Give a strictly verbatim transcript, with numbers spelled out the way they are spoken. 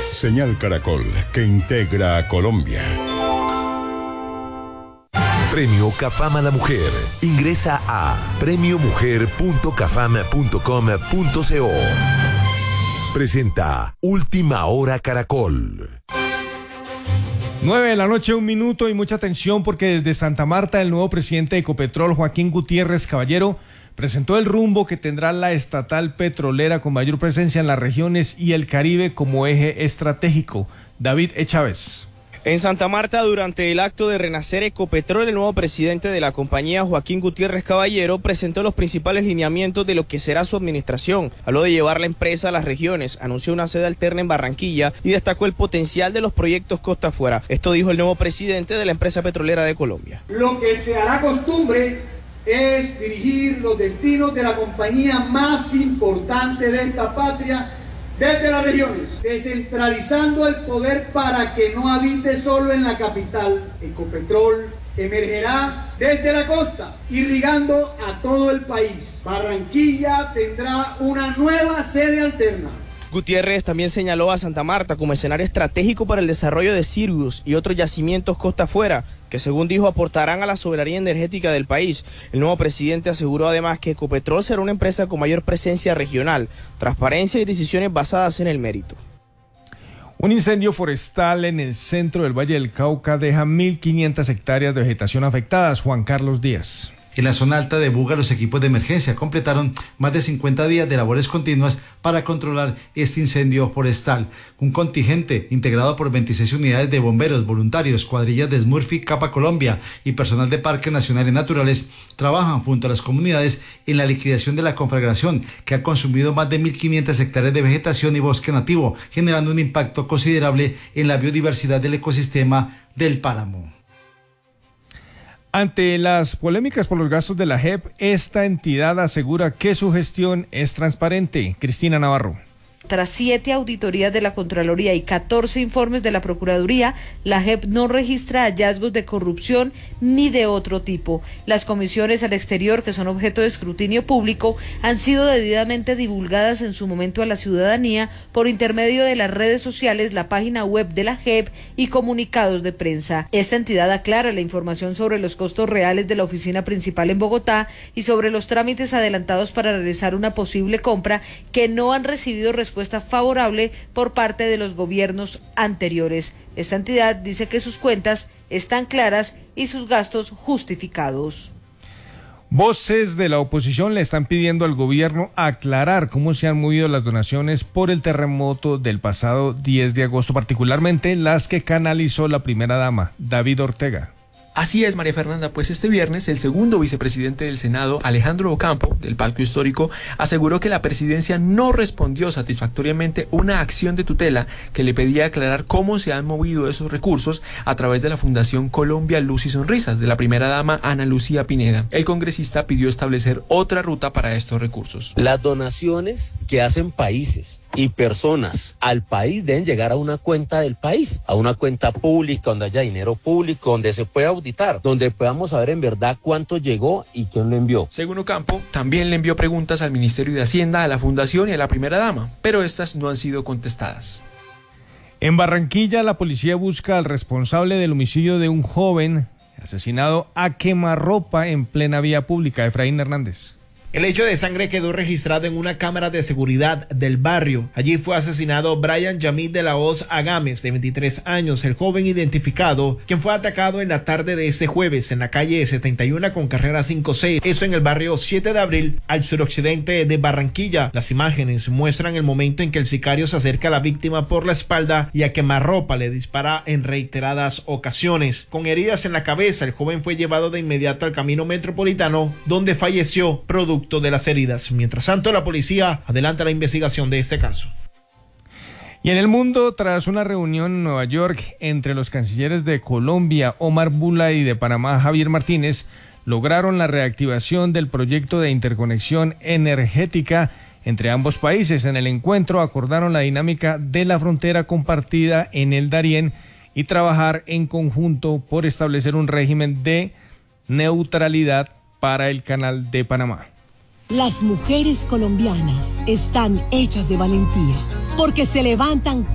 Señal Caracol, que integra a Colombia. Premio Cafam a la Mujer. Ingresa a premio mujer punto cafam punto com punto co. Presenta Última Hora Caracol. Nueve de la noche, un minuto, y mucha atención porque desde Santa Marta el nuevo presidente de Ecopetrol, Joaquín Gutiérrez Caballero, presentó el rumbo que tendrá la estatal petrolera con mayor presencia en las regiones y el Caribe como eje estratégico. David E. Chávez. En Santa Marta, durante el acto de renacer Ecopetrol, el nuevo presidente de la compañía, Joaquín Gutiérrez Caballero, presentó los principales lineamientos de lo que será su administración. Habló de llevar la empresa a las regiones, anunció una sede alterna en Barranquilla y destacó el potencial de los proyectos costa afuera. Esto dijo el nuevo presidente de la empresa petrolera de Colombia. Lo que se hará costumbre es dirigir los destinos de la compañía más importante de esta patria desde las regiones, descentralizando el poder para que no habite solo en la capital. Ecopetrol emergerá desde la costa, irrigando a todo el país. Barranquilla tendrá una nueva sede alterna. Gutiérrez también señaló a Santa Marta como escenario estratégico para el desarrollo de Sirius y otros yacimientos costa afuera, que según dijo aportarán a la soberanía energética del país. El nuevo presidente aseguró además que Ecopetrol será una empresa con mayor presencia regional, transparencia y decisiones basadas en el mérito. Un incendio forestal en el centro del Valle del Cauca deja mil quinientas hectáreas de vegetación afectadas. Juan Carlos Díaz. En la zona alta de Buga, los equipos de emergencia completaron más de cincuenta días de labores continuas para controlar este incendio forestal. Un contingente integrado por veintiséis unidades de bomberos, voluntarios, cuadrillas de Smurfy, Capa Colombia y personal de Parques Nacionales Naturales trabajan junto a las comunidades en la liquidación de la conflagración, que ha consumido más de mil quinientas hectáreas de vegetación y bosque nativo, generando un impacto considerable en la biodiversidad del ecosistema del páramo. Ante las polémicas por los gastos de la J E P, esta entidad asegura que su gestión es transparente. Cristina Navarro. Tras siete auditorías de la Contraloría y catorce informes de la Procuraduría, la J E P no registra hallazgos de corrupción ni de otro tipo. Las comisiones al exterior, que son objeto de escrutinio público, han sido debidamente divulgadas en su momento a la ciudadanía por intermedio de las redes sociales, la página web de la J E P y comunicados de prensa. Esta entidad aclara la información sobre los costos reales de la oficina principal en Bogotá y sobre los trámites adelantados para realizar una posible compra que no han recibido respuesta respuesta favorable por parte de los gobiernos anteriores. Esta entidad dice que sus cuentas están claras y sus gastos justificados. Voces de la oposición le están pidiendo al gobierno aclarar cómo se han movido las donaciones por el terremoto del pasado diez de agosto, particularmente las que canalizó la primera dama, David Ortega. Así es, María Fernanda, pues este viernes el segundo vicepresidente del Senado, Alejandro Ocampo, del Pacto Histórico, aseguró que la presidencia no respondió satisfactoriamente una acción de tutela que le pedía aclarar cómo se han movido esos recursos a través de la Fundación Colombia Luz y Sonrisas de la primera dama Ana Lucía Pineda. El congresista pidió establecer otra ruta para estos recursos. Las donaciones que hacen países y personas al país deben llegar a una cuenta del país, a una cuenta pública donde haya dinero público, donde se pueda auditar, donde podamos saber en verdad cuánto llegó y quién lo envió. Según Ocampo, también le envió preguntas al Ministerio de Hacienda, a la Fundación y a la primera dama, pero estas no han sido contestadas. En Barranquilla, la policía busca al responsable del homicidio de un joven asesinado a quemarropa en plena vía pública. Efraín Hernández. El hecho de sangre quedó registrado en una cámara de seguridad del barrio. Allí fue asesinado Brian Yamid de la Hoz Agames, de veintitrés años, el joven identificado, quien fue atacado en la tarde de este jueves en la calle setenta y uno con carrera cinco seis, eso en el barrio siete de abril, al suroccidente de Barranquilla. Las imágenes muestran el momento en que el sicario se acerca a la víctima por la espalda y a quemarropa le dispara en reiteradas ocasiones. Con heridas en la cabeza, el joven fue llevado de inmediato al camino metropolitano, donde falleció producto de las heridas. Mientras tanto, la policía adelanta la investigación de este caso. Y en el mundo, tras una reunión en Nueva York entre los cancilleres de Colombia, Omar Bula, y de Panamá, Javier Martínez, lograron la reactivación del proyecto de interconexión energética entre ambos países. En el encuentro acordaron la dinámica de la frontera compartida en el Darién y trabajar en conjunto por establecer un régimen de neutralidad para el Canal de Panamá. Las mujeres colombianas están hechas de valentía, porque se levantan